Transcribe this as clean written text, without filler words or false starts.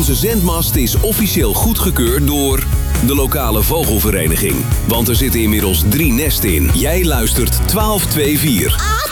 Onze zendmast is officieel goedgekeurd door de lokale vogelvereniging. Want er zitten inmiddels 3 nesten in. Jij luistert 1224.